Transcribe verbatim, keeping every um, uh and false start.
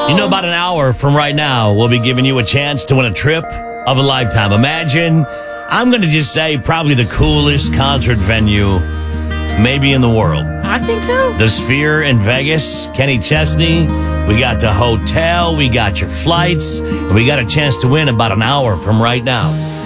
You know, about an hour from right now, we'll be giving you a chance to win a trip of a lifetime. Imagine, I'm going to just say, probably the coolest concert venue maybe in the world. I think so. The Sphere in Vegas, Kenny Chesney. We got the hotel, we got your flights, and we got a chance to win about an hour from right now.